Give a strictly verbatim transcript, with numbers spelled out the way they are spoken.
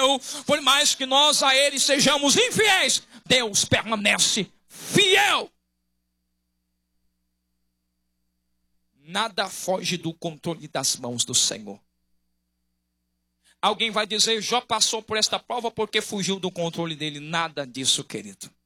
fiel. Por mais que nós a Ele sejamos infiéis, Deus permanece fiel. Nada foge do controle das mãos do Senhor. Alguém vai dizer, Jó passou por esta prova porque fugiu do controle dele. Nada disso, querido.